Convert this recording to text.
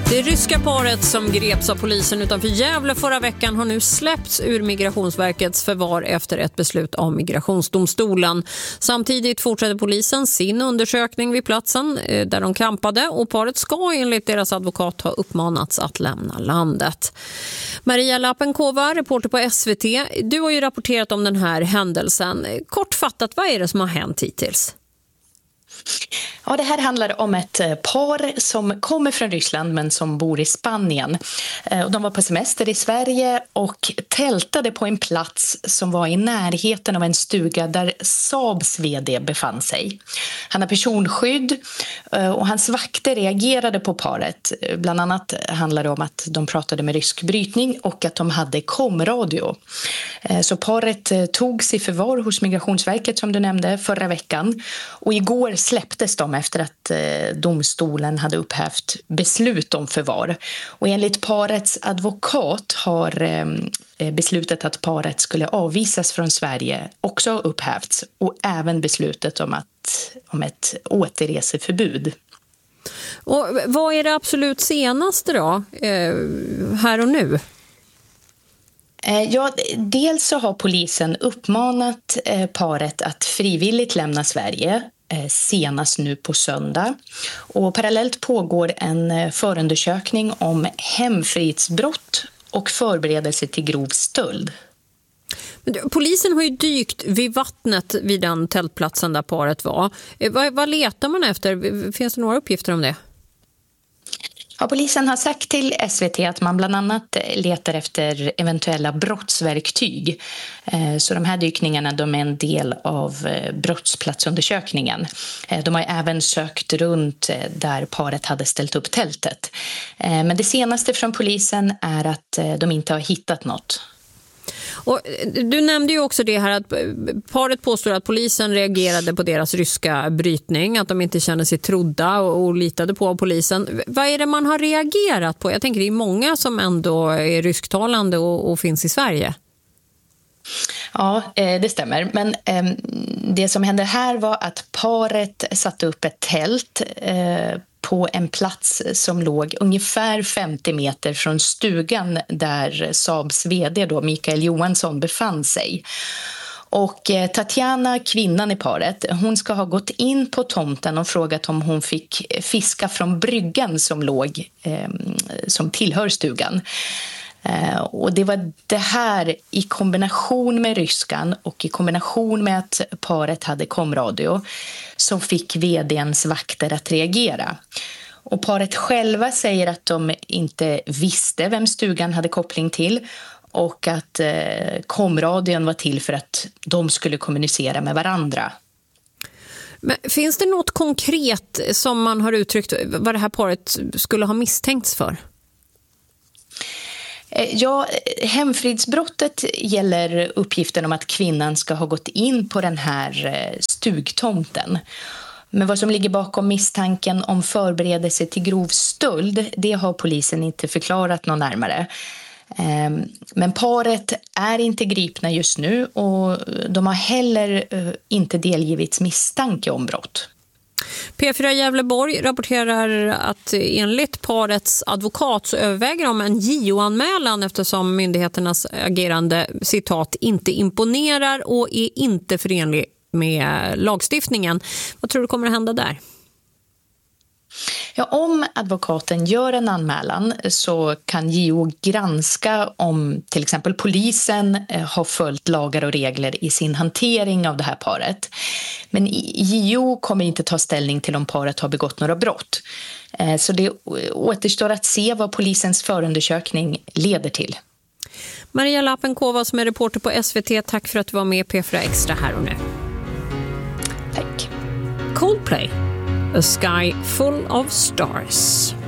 Det ryska paret som greps av polisen utanför Gävle förra veckan har nu släppts ur Migrationsverkets förvar efter ett beslut av Migrationsdomstolen. Samtidigt fortsätter polisen sin undersökning vid platsen där de campade och paret ska enligt deras advokat ha uppmanats att lämna landet. Maria Lapenkova, reporter på SVT. Du har ju rapporterat om den här händelsen. Kortfattat, vad är det som har hänt hittills? Ja, det här handlar om ett par som kommer från Ryssland men som bor i Spanien. De var på semester i Sverige och tältade på en plats som var i närheten av en stuga där Saabs vd befann sig. Han har personskydd och hans vakter reagerade på paret. Bland annat handlar det om att de pratade med rysk brytning och att de hade komradio. Så paret togs i förvar hos Migrationsverket som du nämnde förra veckan och igår släpptes de efter att domstolen hade upphävt beslut om förvar. Och enligt parets advokat har beslutet att paret skulle avvisas från Sverige också upphävts och även beslutet om ett återreseförbud. Och vad är det absolut senaste då, här och nu? Ja, dels så har polisen uppmanat paret att frivilligt lämna Sverige senast nu på söndag. Och parallellt pågår en förundersökning om hemfridsbrott och förberedelse till grov stöld. Polisen har ju dykt vid vattnet vid den tältplatsen där paret var. Vad letar man efter? Finns det några uppgifter om det? Ja, polisen har sagt till SVT att man bland annat letar efter eventuella brottsverktyg. Så de här dykningarna de är en del av brottsplatsundersökningen. De har även sökt runt där paret hade ställt upp tältet. Men det senaste från polisen är att de inte har hittat något. Och du nämnde ju också det här att paret påstår att polisen reagerade på deras ryska brytning, att de inte känner sig trodda och litade på polisen. Vad är det man har reagerat på? Jag tänker det är många som ändå är rysktalande och finns i Sverige. Ja, det stämmer. Men det som hände här var att paret satte upp ett tält på en plats som låg ungefär 50 meter från stugan där Saabs vd då, Mikael Johansson befann sig. Och Tatjana, kvinnan i paret, hon ska ha gått in på tomten och frågat om hon fick fiska från bryggan som tillhör stugan. Och det var det här i kombination med ryskan och i kombination med att paret hade komradio som fick vdns vakter att reagera. Och paret själva säger att de inte visste vem stugan hade koppling till och att komradion var till för att de skulle kommunicera med varandra. Men finns det något konkret som man har uttryckt vad det här paret skulle ha misstänkts för? Ja, hemfridsbrottet gäller uppgiften om att kvinnan ska ha gått in på den här stugtomten. Men vad som ligger bakom misstanken om förberedelse till grov stöld, det har polisen inte förklarat något närmare. Men paret är inte gripna just nu och de har heller inte delgivits misstanke om brott. P4 Gävleborg rapporterar att enligt parets advokat så överväger de en JO-anmälan eftersom myndigheternas agerande, citat, inte imponerar och är inte förenlig med lagstiftningen. Vad tror du kommer att hända där? Ja, om advokaten gör en anmälan så kan JO granska om till exempel polisen har följt lagar och regler i sin hantering av det här paret. Men JO kommer inte ta ställning till om paret har begått några brott. Så det återstår att se vad polisens förundersökning leder till. Maria Lapenkova som är reporter på SVT, tack för att du var med i P4 Extra här och nu. Tack. Coldplay. A Sky Full of Stars.